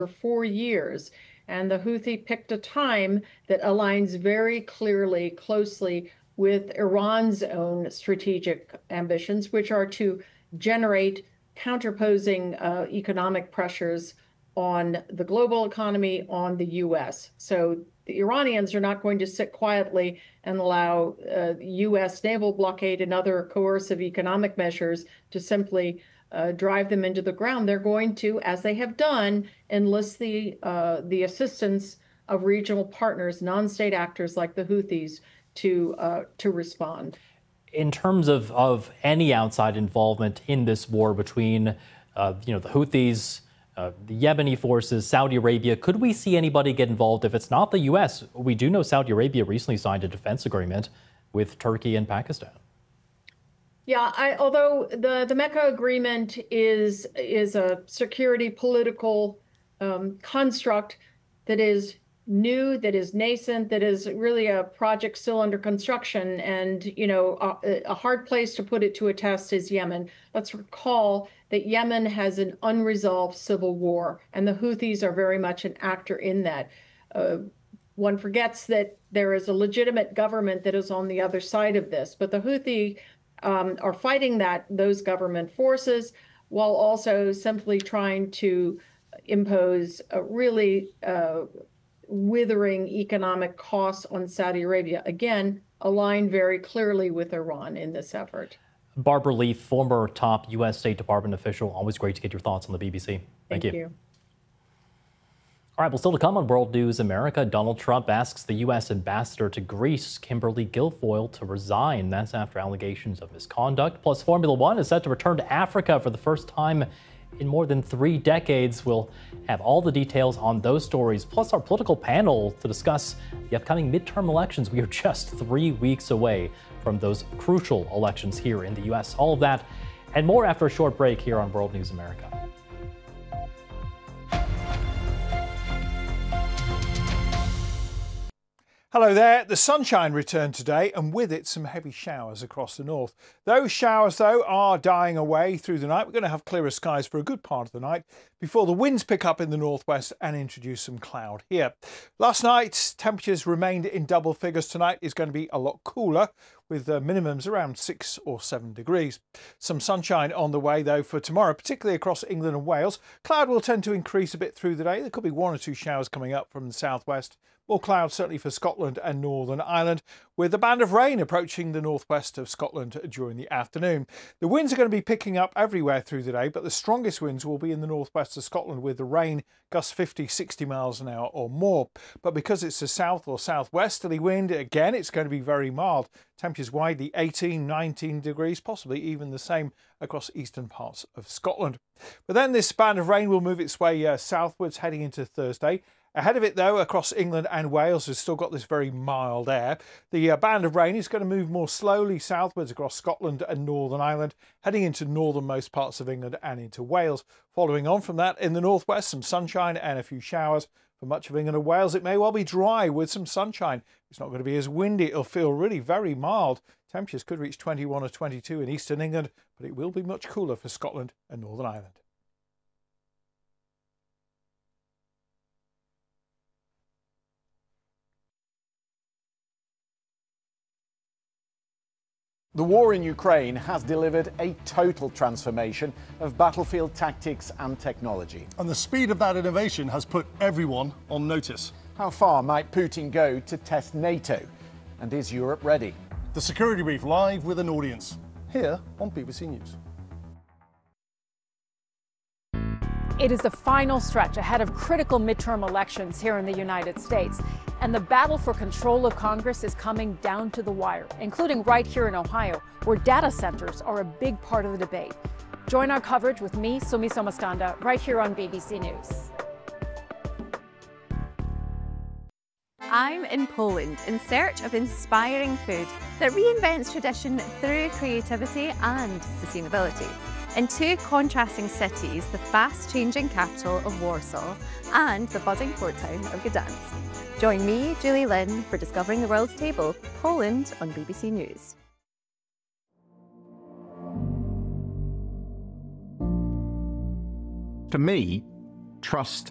for 4 years. And the Houthi picked a time that aligns very closely with Iran's own strategic ambitions, which are to generate counterposing economic pressures on the global economy, on the US. So the Iranians are not going to sit quietly and allow US naval blockade and other coercive economic measures to simply drive them into the ground. They're going to, as they have done, enlist the assistance of regional partners, non-state actors like the Houthis, to respond. In terms of any outside involvement in this war between the Houthis, the Yemeni forces, Saudi Arabia, could we see anybody get involved if it's not the U.S.? We do know Saudi Arabia recently signed a defense agreement with Turkey and Pakistan. Yeah, although the Mecca agreement is a security political construct that is new, that is nascent, that is really a project still under construction. And, a hard place to put it to a test is Yemen. Let's recall that Yemen has an unresolved civil war, and the Houthis are very much an actor in that. One forgets that there is a legitimate government that is on the other side of this, but the Houthi are fighting those government forces while also simply trying to impose a really withering economic costs on Saudi Arabia. Again, aligned very clearly with Iran in this effort. Barbara Leaf, former top U.S. State Department official. Always great to get your thoughts on the BBC. Thank you. All right, well, still to come on World News America, Donald Trump asks the U.S. ambassador to Greece, Kimberly Guilfoyle, to resign. That's after allegations of misconduct. Plus, Formula One is set to return to Africa for the first time in more than 3 decades. We'll have all the details on those stories, plus our political panel to discuss the upcoming midterm elections. We are just 3 weeks away from those crucial elections here in the U.S. All of that and more after a short break here on World News America. Hello there. The sunshine returned today, and with it some heavy showers across the north. Those showers, though, are dying away through the night. We're going to have clearer skies for a good part of the night before the winds pick up in the northwest and introduce some cloud here. Last night, temperatures remained in double figures. Tonight is going to be a lot cooler, with minimums around 6 or 7 degrees. Some sunshine on the way, though, for tomorrow, particularly across England and Wales. Cloud will tend to increase a bit through the day. There could be 1 or 2 showers coming up from the southwest. More clouds certainly for Scotland and Northern Ireland, with a band of rain approaching the northwest of Scotland during the afternoon. The winds are going to be picking up everywhere through the day, but the strongest winds will be in the northwest of Scotland, with the rain gusts 50, 60 miles an hour or more. But because it's a south or southwesterly wind, again, it's going to be very mild. Temperatures widely 18, 19 degrees, possibly even the same across eastern parts of Scotland. But then this band of rain will move its way southwards heading into Thursday. Ahead of it, though, across England and Wales, has still got this very mild air. The band of rain is going to move more slowly southwards across Scotland and Northern Ireland, heading into northernmost parts of England and into Wales. Following on from that, in the northwest, some sunshine and a few showers. For much of England and Wales, it may well be dry with some sunshine. It's not going to be as windy. It'll feel really very mild. Temperatures could reach 21 or 22 in eastern England, but it will be much cooler for Scotland and Northern Ireland. The war in Ukraine has delivered a total transformation of battlefield tactics and technology. And the speed of that innovation has put everyone on notice. How far might Putin go to test NATO? And is Europe ready? The Security Brief live with an audience, here on BBC News. It is the final stretch ahead of critical midterm elections here in the United States. And the battle for control of Congress is coming down to the wire, including right here in Ohio, where data centers are a big part of the debate. Join our coverage with me, Sumi Somaskanda, right here on BBC News. I'm in Poland in search of inspiring food that reinvents tradition through creativity and sustainability. In 2 contrasting cities, the fast-changing capital of Warsaw and the buzzing port town of Gdansk. Join me, Julie Lynn, for Discovering the World's Table, Poland on BBC News. For me, trust